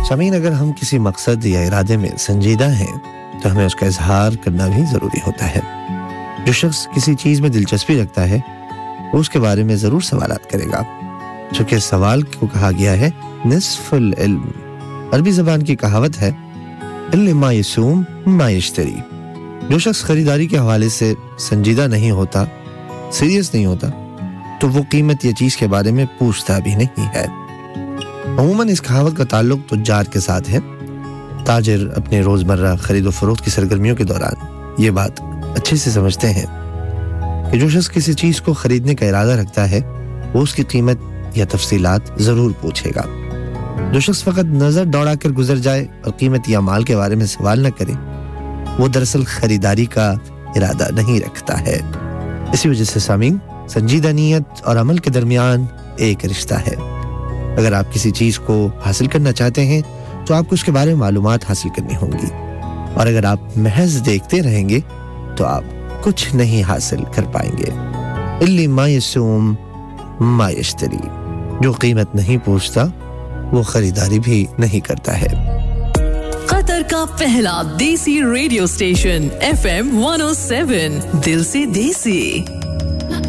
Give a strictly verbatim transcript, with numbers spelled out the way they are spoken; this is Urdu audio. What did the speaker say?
سامعین، اگر ہم کسی مقصد یا ارادے میں سنجیدہ ہیں تو ہمیں اس کا اظہار کرنا بھی ضروری ہوتا ہے۔ جو شخص کسی چیز میں دلچسپی رکھتا ہے وہ اس کے بارے میں ضرور سوالات کرے گا، چونکہ سوال کو کہا گیا ہے نصف العلم۔ عربی زبان کی کہاوت ہے علم ما یسوم ما یشتری۔ جو شخص خریداری کے حوالے سے سنجیدہ نہیں ہوتا، سیریس نہیں ہوتا، تو وہ قیمت یا چیز کے بارے میں پوچھتا بھی نہیں ہے۔ عموماً اس کہاوت کا تعلق تجار کے ساتھ ہے۔ تاجر اپنے روزمرہ خرید و فروخت کی سرگرمیوں کے دوران یہ بات اچھے سے سمجھتے ہیں کہ جو شخص کسی چیز کو خریدنے کا ارادہ رکھتا ہے وہ اس کی قیمت یا تفصیلات ضرور پوچھے گا۔ جو شخص فقط نظر دوڑا کر گزر جائے اور قیمت یا مال کے بارے میں سوال نہ کرے وہ دراصل خریداری کا ارادہ نہیں رکھتا ہے۔ اسی وجہ سے سامعین، سنجیدہ نیت اور عمل کے درمیان ایک رشتہ ہے۔ اگر آپ کسی چیز کو حاصل کرنا چاہتے ہیں تو آپ کو اس کے بارے میں معلومات حاصل کرنی ہوں گی، اور اگر آپ محض دیکھتے رہیں گے تو آپ کچھ نہیں حاصل کر پائیں گے۔ الا ما یسوم ما یشتری۔ جو قیمت نہیں پوچھتا وہ خریداری بھی نہیں کرتا ہے۔ قطر کا پہلا دیسی radio station F M one او سیون، دل سے دیسی۔